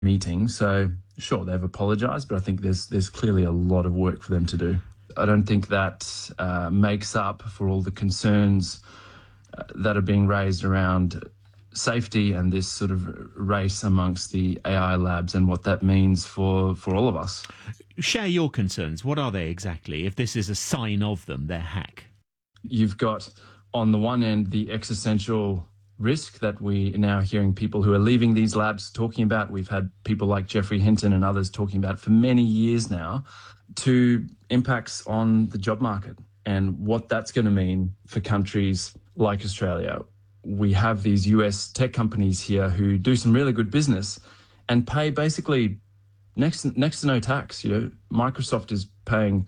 meeting. So sure, they've apologised, but I think there's clearly a lot of work for them to do. I don't think that makes up for all the concerns that are being raised around safety and this sort of race amongst the AI labs and what that means for all of us. Share your concerns. What are they exactly? If this is a sign of them, their hack. You've got, on the one end, the existential risk that we are now hearing people who are leaving these labs talking about. We've had people like Geoffrey Hinton and others talking about for many years now, to impacts on the job market and what that's going to mean for countries like Australia. We have these US tech companies here who do some really good business and pay basically next to no tax. Microsoft is paying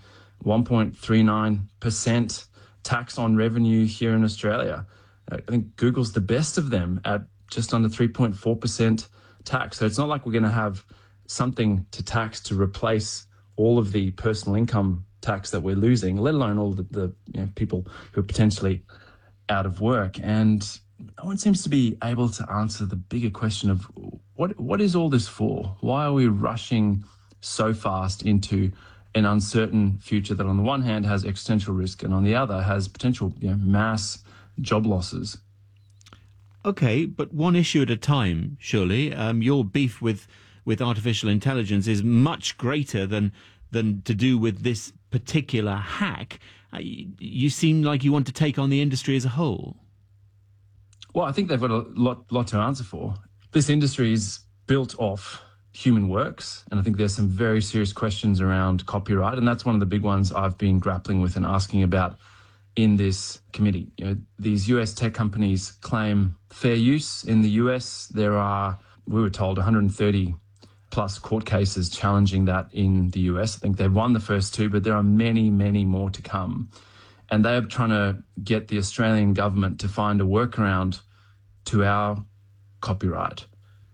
1.39% tax on revenue here in Australia. I think Google's the best of them at just under 3.4% tax. So it's not like we're going to have something to tax to replace all of the personal income tax that we're losing, let alone all the people who are potentially out of work. And no one seems to be able to answer the bigger question of what is all this for? Why are we rushing so fast into an uncertain future that on the one hand has existential risk and on the other has potential mass job losses? Okay, but one issue at a time, surely. Your beef with artificial intelligence is much greater than to do with this particular hack. You seem like you want to take on the industry as a whole. Well, I think they've got a lot to answer for. This industry is built off human works, and I think there's some very serious questions around copyright, and that's one of the big ones I've been grappling with and asking about in this committee. These US tech companies claim fair use in the US. There are, we were told, 130 plus court cases challenging that in the US. I think they've won the first two, but there are many, many more to come. And they're trying to get the Australian government to find a workaround to our copyright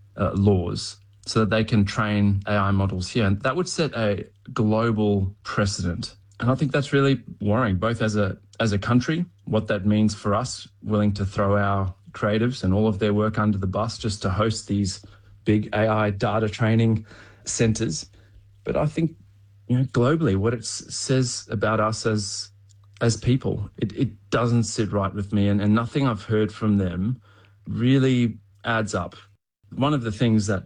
laws so that they can train AI models here. And that would set a global precedent. And I think that's really worrying, both as a country, what that means for us, willing to throw our creatives and all of their work under the bus just to host these big AI data training centers. But I think, globally, what it says about us as people, it doesn't sit right with me, and nothing I've heard from them really adds up. One of the things that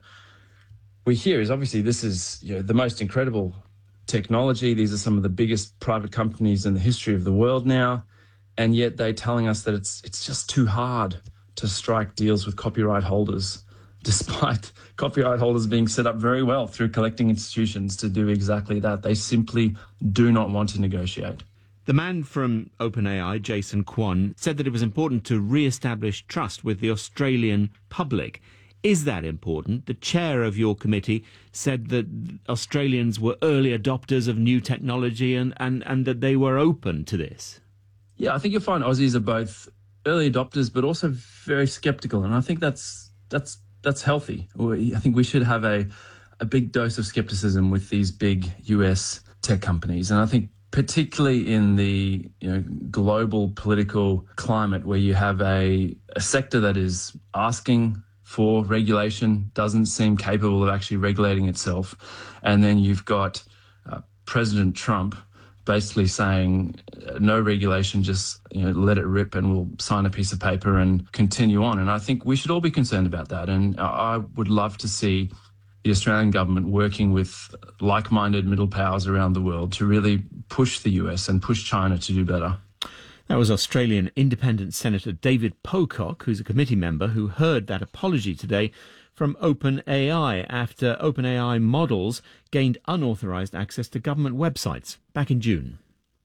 we hear is obviously this is the most incredible technology. These are some of the biggest private companies in the history of the world now, and yet they're telling us that it's just too hard to strike deals with copyright holders, despite copyright holders being set up very well through collecting institutions to do exactly that. They simply do not want to negotiate. The man from OpenAI, Jason Kwon, said that it was important to re-establish trust with the Australian public. Is that important? The chair of your committee said that Australians were early adopters of new technology and that they were open to this. Yeah, I think you'll find Aussies are both early adopters but also very skeptical, and I think that's healthy. I think we should have a big dose of skepticism with these big US tech companies, and I think particularly in the global political climate where you have a sector that is asking for regulation, doesn't seem capable of actually regulating itself, and then you've got President Trump basically saying no regulation, just let it rip and we'll sign a piece of paper and continue on. And I think we should all be concerned about that. And I would love to see the Australian government working with like-minded middle powers around the world to really push the US and push China to do better. That was Australian Independent Senator David Pocock, who's a committee member, who heard that apology today from OpenAI after OpenAI models gained unauthorised access to government websites back in June.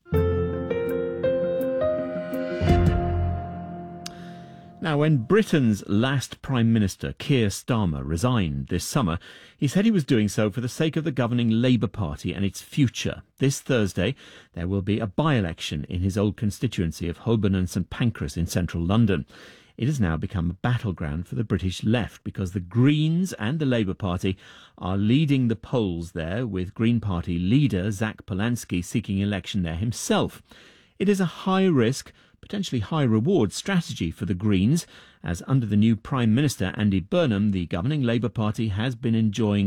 Now, when Britain's last Prime Minister, Keir Starmer, resigned this summer, he said he was doing so for the sake of the governing Labour Party and its future. This Thursday, there will be a by-election in his old constituency of Holborn and St Pancras in central London. It has now become a battleground for the British left because the Greens and the Labour Party are leading the polls there, with Green Party leader Zach Polanski seeking election there himself. It is a high-risk potentially high reward strategy for the Greens, as under the new Prime Minister Andy Burnham, the governing Labour Party has been enjoying